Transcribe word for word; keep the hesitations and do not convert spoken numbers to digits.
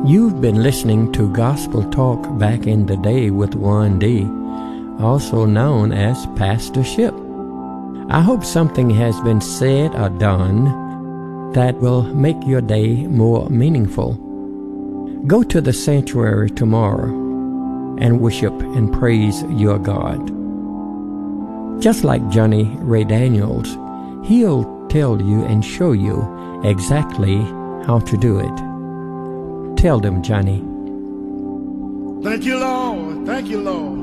You've been listening to Gospel Talk Back in the Day with Juan D., also known as Pastor Ship. I hope something has been said or done that will make your day more meaningful. Go to the sanctuary tomorrow and worship and praise your God. Just like Johnny Ray Daniels, he'll tell you and show you exactly how to do it. Tell them, Johnny. Thank you, Lord. Thank you, Lord.